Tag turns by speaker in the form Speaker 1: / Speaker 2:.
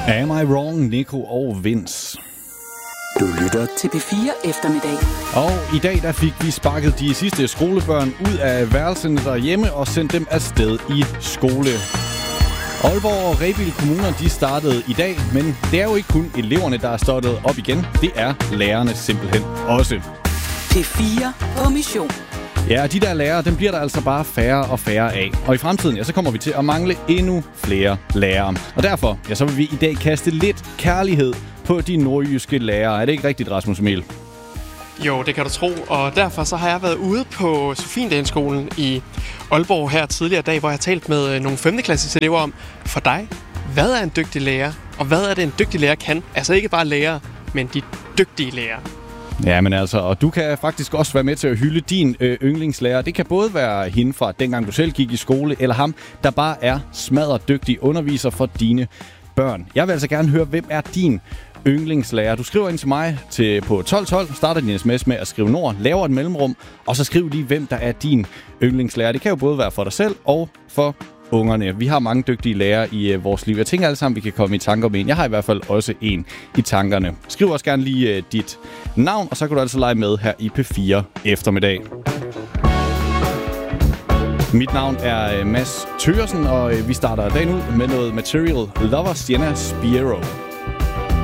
Speaker 1: Am I Wrong, Nico og Vince.
Speaker 2: Du lytter til P4 Eftermiddag.
Speaker 1: Og i dag der fik vi sparket de sidste skolebørn ud af værelserne derhjemme og sendt dem afsted i skole. Aalborg og Rebild kommuner de startede i dag, men det er jo ikke kun eleverne, der er startet op igen. Det er lærerne simpelthen også.
Speaker 2: P4 på mission.
Speaker 1: Ja, de der lærere, dem bliver der altså bare færre og færre af. Og i fremtiden, ja, så kommer vi til at mangle endnu flere lærere. Og derfor, ja, så vil vi i dag kaste lidt kærlighed på de nordjyske lærere. Er det ikke rigtigt, Rasmus Emil?
Speaker 3: Jo, det kan du tro, og derfor så har jeg været ude på Sofiendalsskolen i Aalborg her tidligere dag, hvor jeg har talt med nogle 5. klasses elever om, for dig, hvad er en dygtig lærer, og hvad er det en dygtig lærer kan? Altså ikke bare lærere, men de dygtige lærere.
Speaker 1: Ja, men altså, og du kan faktisk også være med til at hylde din yndlingslærer. Det kan både være hende fra dengang du selv gik i skole, eller ham, der bare er smadret dygtig underviser for dine børn. Jeg vil altså gerne høre, hvem er din yndlingslærer? Du skriver ind til mig på 1212, starter din sms med at skrive Nord, laver et mellemrum, og så skriv lige, hvem der er din yndlingslærer. Det kan jo både være for dig selv og for ungerne. Vi har mange dygtige lærere i vores liv. Jeg tænker alle sammen, vi kan komme i tanker om en. Jeg har i hvert fald også en i tankerne. Skriv også gerne lige dit navn, og så kan du altså lege med her i P4 Eftermiddag. Mit navn er Mads Thøgersen, og vi starter dagen ud med noget Material Lovers, Jenna Spiro.